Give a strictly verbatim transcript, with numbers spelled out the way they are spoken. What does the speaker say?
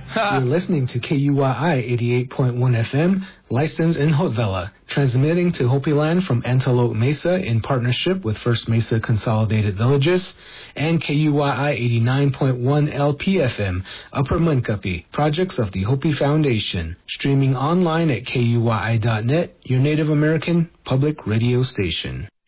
You're listening to K U Y I eighty-eight point one F M, licensed in Hotvela, transmitting to Hopi Land from Antelope Mesa in partnership with First Mesa Consolidated Villages, and K U Y I eighty-nine point one L P F M, Upper Munkapi, projects of the Hopi Foundation, streaming online at K U Y I dot net, your Native American public radio station.